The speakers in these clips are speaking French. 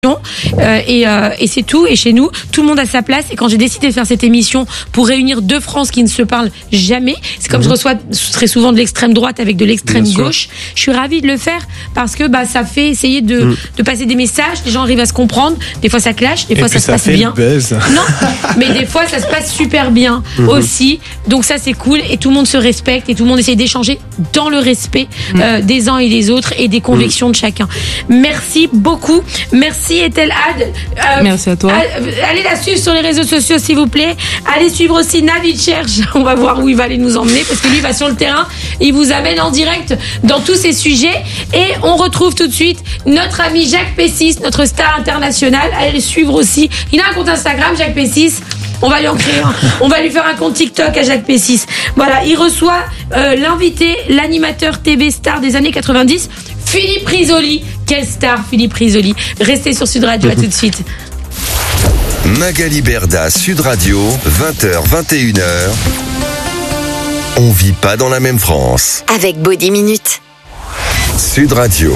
Et c'est tout. Et chez nous, tout le monde a sa place. Et quand j'ai décidé de faire cette émission pour réunir deux France qui ne se parlent jamais, c'est comme je reçois très souvent de l'extrême droite avec de l'extrême gauche. Je suis ravie de le faire parce que ça fait essayer de passer des messages. Les gens arrivent à se comprendre. Des fois ça clash, des fois ça se passe bien. Non, mais des fois ça se passe super bien aussi. Donc ça c'est cool et tout le monde se respecte et tout le monde essaie d'échanger dans le respect des uns et des autres et des convictions de chacun. Merci beaucoup. Merci Ethel Had. Merci à toi. Allez la suivre sur les réseaux sociaux s'il vous plaît. Allez suivre aussi Navid Cherche. On va voir où il va aller nous emmener parce que lui il va sur le terrain. Il vous amène en direct dans tous ces sujets. Et on retrouve tout de suite notre ami Jacques Pessis, notre star international. Allez le suivre aussi. Il a un compte Instagram, Jacques Pessis. On va lui en créer un. On va lui faire un compte TikTok à Jacques Pessis. Voilà, il reçoit l'invité, l'animateur TV star des années 90, Philippe Risoli. Quelle star, Philippe Risoli. Restez sur Sud Radio, à tout de suite. Magali Berda, Sud Radio, 20h, 21h. On vit pas dans la même France. Avec Body Minute. Sud Radio.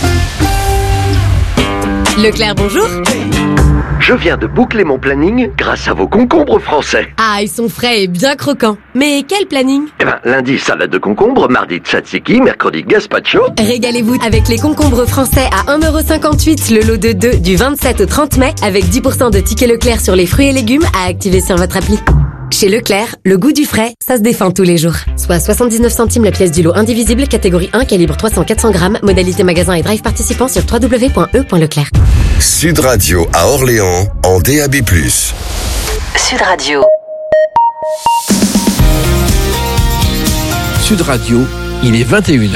Leclerc, bonjour. Je viens de boucler mon planning grâce à vos concombres français. Ah, ils sont frais et bien croquants. Mais quel planning ? Lundi, salade de concombre, mardi, tzatziki, mercredi, gazpacho. Régalez-vous avec les concombres français à 1,58€ le lot de 2 du 27 au 30 mai avec 10% de tickets Leclerc sur les fruits et légumes à activer sur votre appli. Chez Leclerc, le goût du frais, ça se défend tous les jours. Soit 79 centimes la pièce du lot indivisible, catégorie 1, calibre 300-400 grammes, modalité magasin et drive participant sur www.e.leclerc. Sud Radio à Orléans, en DAB+. Sud Radio. Sud Radio, il est 21h.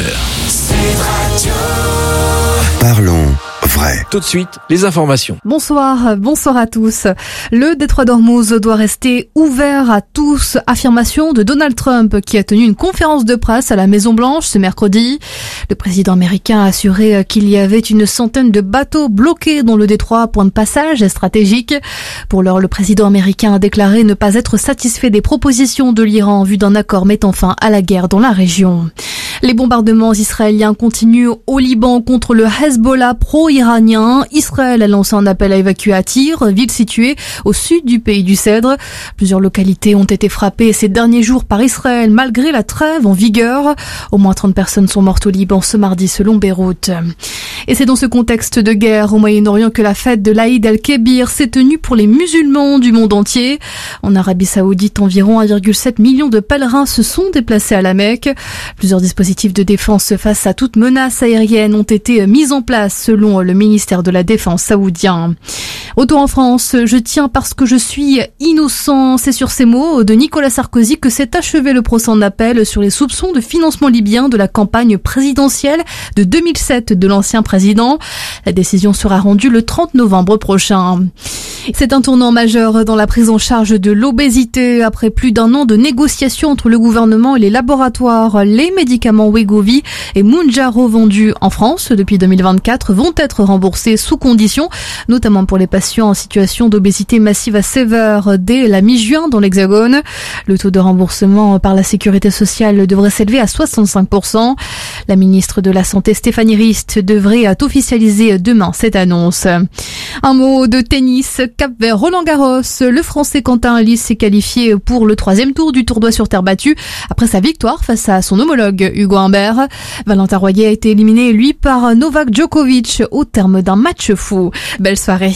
Parlons vrai. Tout de suite, les informations. Bonsoir à tous. Le détroit d'Ormuz doit rester ouvert à tous. Affirmation de Donald Trump qui a tenu une conférence de presse à la Maison-Blanche ce mercredi. Le président américain a assuré qu'il y avait une centaine de bateaux bloqués dans le détroit, point de passage stratégique. Pour l'heure, le président américain a déclaré ne pas être satisfait des propositions de l'Iran en vue d'un accord mettant fin à la guerre dans la région. Les bombardements israéliens continuent au Liban contre le Hezbollah pro-iranien. Israël a lancé un appel à évacuer à Tyr, ville située au sud du pays du Cèdre. Plusieurs localités ont été frappées ces derniers jours par Israël malgré la trêve en vigueur. Au moins 30 personnes sont mortes au Liban ce mardi selon Beyrouth. Et c'est dans ce contexte de guerre au Moyen-Orient que la fête de l'Aïd el-Kébir s'est tenue pour les musulmans du monde entier. En Arabie Saoudite, environ 1,7 million de pèlerins se sont déplacés à la Mecque. Plusieurs dispositifs de défense face à toute menace aérienne ont été mis en place selon le ministère de la Défense saoudien. Retour en France, je tiens parce que je suis innocent. C'est sur ces mots de Nicolas Sarkozy que s'est achevé le procès en appel sur les soupçons de financement libyen de la campagne présidentielle de 2007 de l'ancien président. La décision sera rendue le 30 novembre prochain. C'est un tournant majeur dans la prise en charge de l'obésité. Après plus d'un an de négociations entre le gouvernement et les laboratoires, les médicaments Wegovy et Mounjaro vendus en France depuis 2024 vont être remboursés sous conditions, notamment pour les patients en situation d'obésité massive à sévère dès la mi-juin dans l'Hexagone. Le taux de remboursement par la sécurité sociale devrait s'élever à 65%. La ministre de la Santé Stéphanie Rist devrait officialiser demain cette annonce. Un mot de tennis, cap vers Roland-Garros. Le Français Quentin Halys s'est qualifié pour le 3e tour du tournoi sur terre battue après sa victoire face à son homologue Hugo Humbert. Valentin Royer a été éliminé, lui, par Novak Djokovic au terme d'un match fou. Belle soirée.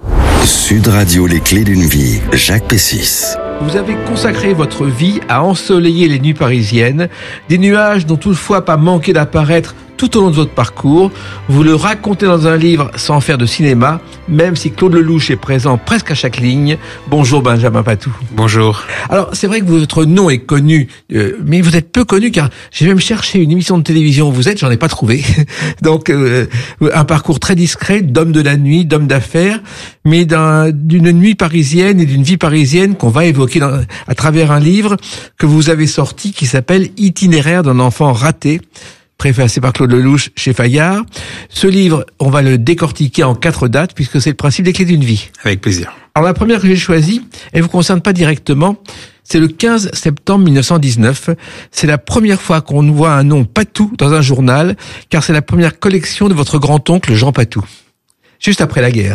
Sud Radio, les clés d'une vie, Jacques Pessis. Vous avez consacré votre vie à ensoleiller les nuits parisiennes, des nuages n'ont toutefois pas manqué d'apparaître tout au long de votre parcours. Vous le racontez dans un livre sans faire de cinéma, même si Claude Lelouch est présent presque à chaque ligne. Bonjour Benjamin Patou. Bonjour. Alors c'est vrai que votre nom est connu, mais vous êtes peu connu car j'ai même cherché une émission de télévision où vous êtes, j'en ai pas trouvé. Donc un parcours très discret d'homme de la nuit, d'homme d'affaires, mais d'une nuit parisienne et d'une vie parisienne qu'on va évoquer à travers un livre que vous avez sorti qui s'appelle Itinéraire d'un enfant raté, préfacé par Claude Lelouch chez Fayard. Ce livre, on va le décortiquer en 4 dates, puisque c'est le principe des clés d'une vie. Avec plaisir. Alors la première que j'ai choisie, elle vous concerne pas directement, c'est le 15 septembre 1919. C'est la première fois qu'on voit un nom Patou dans un journal, car c'est la première collection de votre grand-oncle Jean Patou, juste après la guerre.